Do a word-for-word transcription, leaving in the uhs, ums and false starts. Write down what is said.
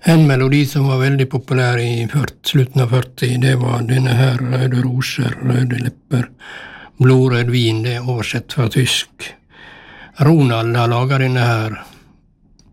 En melodi som var veldig populær i slutten av førti, det var denne her Røde roser, røde lepper, blodrød vin, det er oversett fra tysk. Ronald har laget denne her.